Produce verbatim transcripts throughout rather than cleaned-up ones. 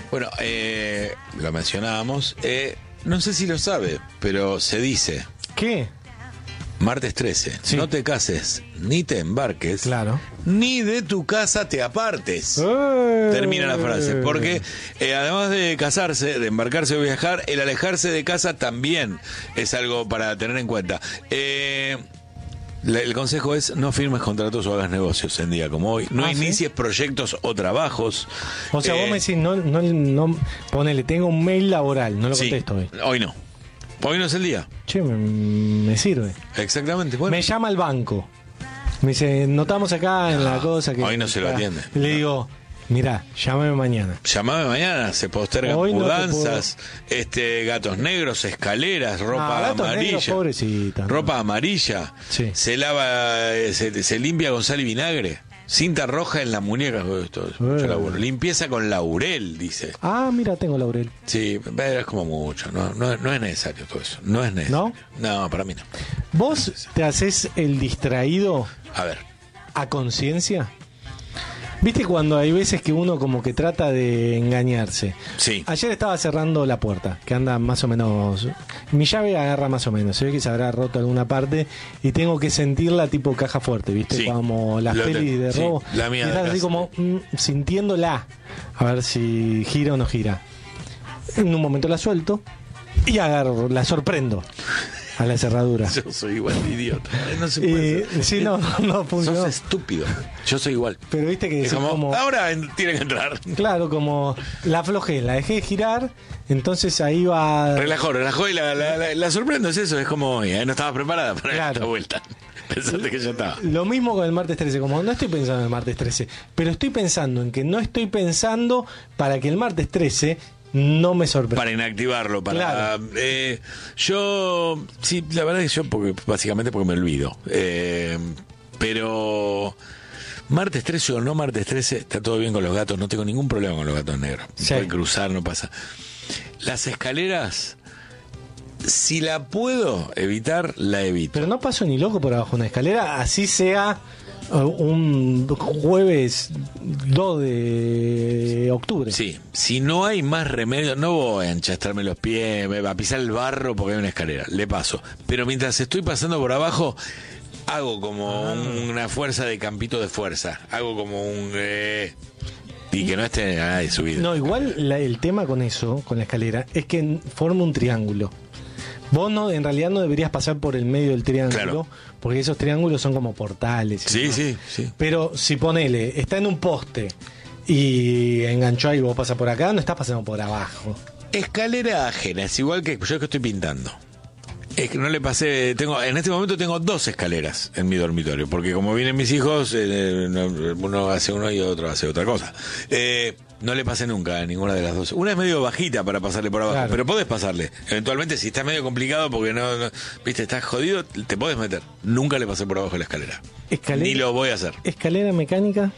Bueno, eh, lo mencionábamos. Eh, no sé si lo sabe, pero se dice. ¿Qué? Martes trece. Sí. No te cases, ni te embarques. Claro. Ni de tu casa te apartes. ¡Eh! Termina la frase. Porque eh, además de casarse, de embarcarse o viajar, el alejarse de casa también es algo para tener en cuenta. Eh... El consejo es no firmes contratos o hagas negocios en día como hoy. No ah, inicies ¿sí? proyectos o trabajos. O sea, eh, vos me decís, no, no, no, ponele, tengo un mail laboral, no lo sí, contesto hoy. Hoy no. Hoy no es el día. Che, me, me sirve. Exactamente. Bueno. Me llama el banco. Me dice, notamos acá en no, la cosa que... Hoy no se lo atiende. Le digo... Mirá, llámame mañana. Llámame mañana, se postergan Hoy mudanzas, no este gatos negros, escaleras, ropa ah, amarilla. Negros, ropa amarilla. Sí. Se lava, se, se limpia con sal y vinagre. Cinta roja en las muñecas. Esto, eh. Limpieza con laurel, dice. Ah, mira, tengo laurel. Sí, es como mucho. No, no, no es necesario todo eso. No es necesario. ¿No? No, para mí no. ¿Vos no te haces el distraído? A ver. ¿A conciencia? ¿Viste cuando hay veces que uno como que trata de engañarse? Sí. Ayer estaba cerrando la puerta, que anda más o menos... Mi llave agarra más o menos, se ve que se habrá roto alguna parte y tengo que sentirla tipo caja fuerte, ¿viste? Sí. Como las Lo pelis te... de robo. Sí. La mía y estás así como mm, sintiéndola, a ver si gira o no gira. En un momento la suelto y agarro, la sorprendo. A la cerradura. Yo soy igual de idiota. No se puede eh, sí, no, no funcionó. Sos estúpido. Yo soy igual. Pero viste que es como, como... ahora tiene que entrar. Claro, como la aflojé, la dejé girar, entonces ahí va... Relajó, relajó y la, la, la, la sorprendo, es eso. Es como, eh, no estaba preparada para claro. esta vuelta. Pensaste que ya estaba. Lo mismo con el martes trece, como no estoy pensando en el martes trece, pero estoy pensando en que no estoy pensando para que el martes trece... no me sorprende. Para inactivarlo, para claro. eh, yo sí, la verdad es que yo porque básicamente porque me olvido. Eh, pero martes trece o no martes trece, está todo bien con los gatos, no tengo ningún problema con los gatos negros. Sí. Pueden cruzar, no pasa. Las escaleras, si la puedo evitar, la evito. Pero no paso ni loco por abajo de una escalera, así sea un jueves dos de octubre. Sí, si no hay más remedio, no voy a enchastarme los pies, a pisar el barro porque hay una escalera, le paso. Pero mientras estoy pasando por abajo, hago como ah. una fuerza de campito de fuerza. Hago como un... Eh, y que no esté nada de subida. No, igual la, el tema con eso, con la escalera, es que forma un triángulo. Vos no, en realidad no deberías pasar por el medio del triángulo, claro. porque esos triángulos son como portales. Sí, ¿no? sí, sí. Pero si ponele, está en un poste y enganchó ahí, vos pasas por acá, no estás pasando por abajo. Escalera ajena, es igual que yo que estoy pintando. Es que no le pasé, tengo, en este momento tengo dos escaleras en mi dormitorio, porque como vienen mis hijos, eh, uno hace uno y otro hace otra cosa. Eh, no le pasé nunca a ninguna de las dos. Una es medio bajita para pasarle por abajo, claro. pero podés pasarle. Eventualmente, si está medio complicado, porque no, no, viste, estás jodido, te podés meter. Nunca le pasé por abajo de la escalera. ¿Escalera? Ni lo voy a hacer. ¿Escalera mecánica?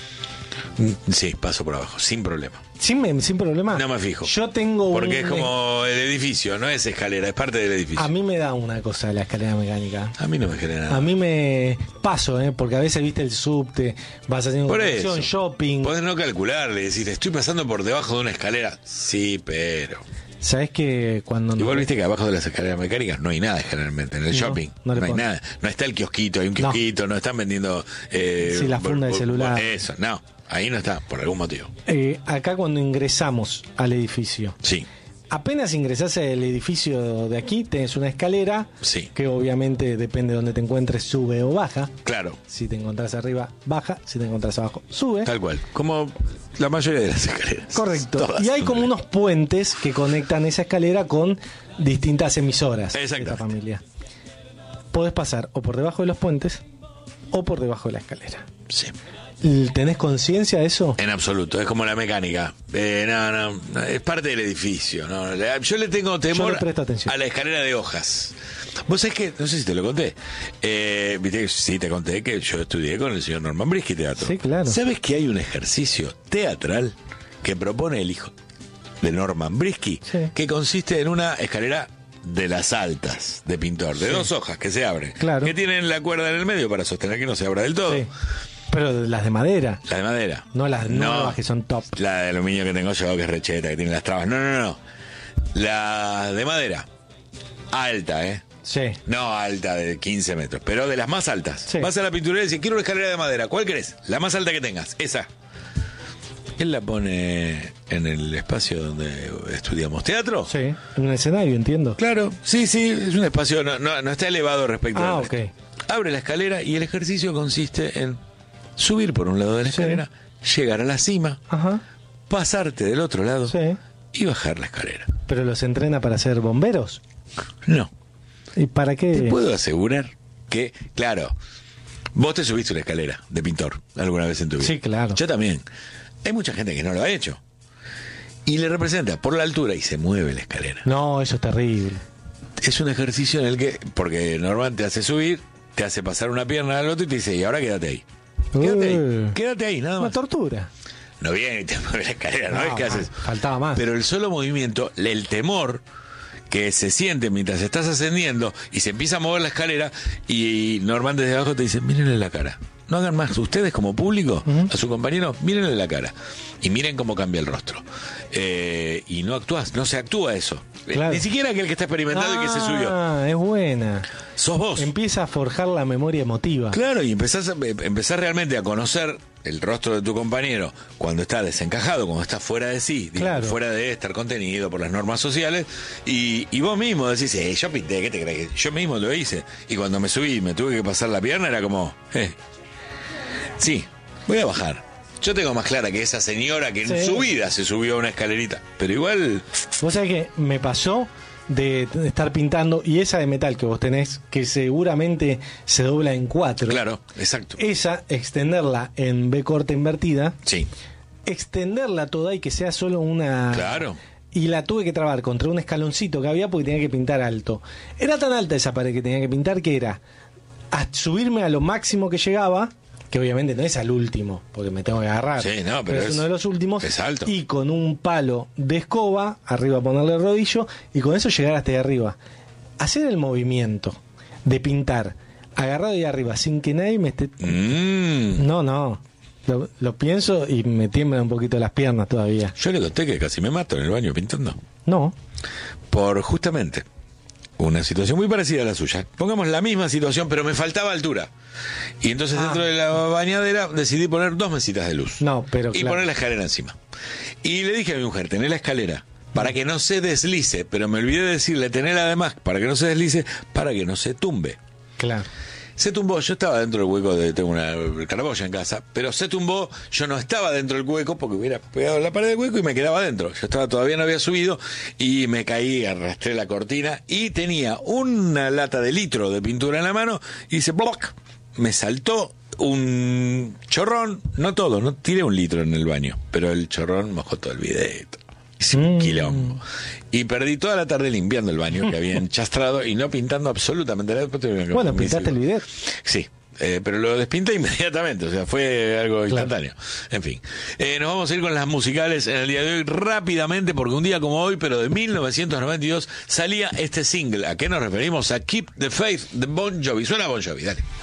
Sí, paso por abajo, sin problema. ¿Sin, sin problema? No me fijo. Yo tengo Porque un... es como el edificio, no es escalera, es parte del edificio. A mí me da una cosa la escalera mecánica. A mí no me genera nada. A mí me paso, ¿eh? Porque a veces viste el subte, vas haciendo conexión, shopping. Podés no calcularle, decir, estoy pasando por debajo de una escalera. Sí, pero... ¿Sabés que cuando... Igual no... viste que abajo de las escaleras mecánicas no hay nada generalmente. En el no, shopping no, no hay puedo. nada. No está el kiosquito, hay un kiosquito, no, no están vendiendo... Eh, sí, la funda por, de celular. Por eso, no. Ahí no está, por algún motivo. Eh, acá cuando ingresamos al edificio. Sí. Apenas ingresás al edificio de aquí, tenés una escalera. Sí. Que obviamente depende de donde te encuentres, sube o baja. Claro. Si te encontrás arriba, baja. Si te encontrás abajo, sube. Tal cual. Como la mayoría de las escaleras. Correcto. Todas y hay son como de... unos puentes que conectan esa escalera con distintas emisoras de esta familia. Podés pasar o por debajo de los puentes o por debajo de la escalera. Sí. ¿Tenés conciencia de eso? En absoluto, es como la mecánica. Eh, no, no, no, es parte del edificio. No, yo le tengo temor le presto atención. a la escalera de hojas. Vos sabés que, no sé si te lo conté. Eh, Viste, sí, te conté que yo estudié con el señor Norman Brisky teatro. Sí, claro. ¿Sabes que hay un ejercicio teatral que propone el hijo de Norman Brisky? Sí. Que consiste en una escalera de las altas de pintor, de sí. dos hojas que se abren. Claro. Que tienen la cuerda en el medio para sostener que no se abra del todo. Sí. Pero las de madera. La de madera. No las no, nuevas que son top. La de aluminio que tengo yo, que es recheta, que tiene las trabas. No, no, no. La de madera. Alta, ¿eh? Sí. No alta de quince metros, pero de las más altas. Sí. Vas a la pinturería y dices, quiero una escalera de madera. ¿Cuál querés? La más alta que tengas. Esa. Él la pone en el espacio donde estudiamos teatro. Sí, en un escenario, entiendo. Claro, sí, sí, es un espacio, no, no, no está elevado respecto ah, a ok. Abre la escalera y el ejercicio consiste en subir por un lado de la escalera, sí. llegar a la cima, ajá. pasarte del otro lado sí. y bajar la escalera. ¿Pero los entrena para ser bomberos? No. ¿Y para qué? Te puedo asegurar que, claro, vos te subiste una escalera de pintor alguna vez en tu vida. Sí, claro. Yo también. Hay mucha gente que no lo ha hecho. Y le representa por la altura y se mueve la escalera. No, eso es terrible. Es un ejercicio en el que, porque normalmente te hace subir, te hace pasar una pierna al otro y te dice, y ahora quédate ahí. Quédate ahí, quédate ahí, nada más. Una tortura. No viene y te mueve la escalera, no, no es que haces. Faltaba más. Pero el solo movimiento, el temor que se siente mientras estás ascendiendo y se empieza a mover la escalera y Norman desde abajo te dice, mírenle la cara. No hagan más ustedes como público, uh-huh. a su compañero, mírenle la cara y miren cómo cambia el rostro. Eh, y no actúas, no se actúa eso. Claro. Ni siquiera aquel que está experimentado ah, y que se subió. Ah, es buena. Sos vos. Empieza a forjar la memoria emotiva. Claro, y empezás, a, empezás realmente a conocer el rostro de tu compañero cuando está desencajado, cuando está fuera de sí, claro. digamos, fuera de estar contenido por las normas sociales, y, y vos mismo decís, eh, yo pinté, ¿qué te crees? Yo mismo lo hice. Y cuando me subí y me tuve que pasar la pierna, era como, eh, sí, voy a bajar. Yo tengo más clara que esa señora que en sí. su vida se subió a una escalerita, pero igual... Vos sabés que me pasó de estar pintando, y esa de metal que vos tenés, que seguramente se dobla en cuatro. Claro, exacto. Esa, extenderla en B corta invertida. Sí. Extenderla toda y que sea solo una... Claro. Y la tuve que trabar contra un escaloncito que había porque tenía que pintar alto. Era tan alta esa pared que tenía que pintar que era a subirme a lo máximo que llegaba, que obviamente no es al último, porque me tengo que agarrar. Sí, no, pero, pero es, es uno de los últimos. Es alto. Y con un palo de escoba, arriba ponerle el rodillo, y con eso llegar hasta ahí arriba. Hacer el movimiento de pintar agarrado ahí arriba sin que nadie me esté... Mm. No, no. Lo, lo pienso y me tiemblan un poquito las piernas todavía. Yo le conté que casi me mato en el baño pintando. No. Por justamente una situación muy parecida a la suya. Pongamos la misma situación, pero me faltaba altura. Y entonces ah. dentro de la bañadera decidí poner dos mesitas de luz. No, pero Y claro. poner la escalera encima. Y le dije a mi mujer, tené la escalera para que no se deslice, pero me olvidé de decirle, tener además para que no se deslice, para que no se tumbe. Claro. Se tumbó, yo estaba dentro del hueco de, tengo una caraboya en casa, pero se tumbó, yo no estaba dentro del hueco porque hubiera pegado la pared del hueco y me quedaba dentro. Yo estaba, todavía no había subido y me caí, arrastré la cortina y tenía una lata de litro de pintura en la mano y hice ¡bloc! Me saltó un chorrón, no todo, no tiré un litro en el baño, pero el chorrón mojó todo el videto. Hice un mm. quilombo. Y perdí toda la tarde limpiando el baño que había enchastrado y no pintando absolutamente nada. Bueno, pintaste el video. Sí, eh, pero lo despinté inmediatamente, o sea, fue algo instantáneo. Claro. En fin, eh, nos vamos a ir con las musicales en el día de hoy rápidamente, porque un día como hoy, pero de mil novecientos noventa y dos, salía este single. ¿A qué nos referimos? A Keep the Faith de Bon Jovi. Suena Bon Jovi, dale.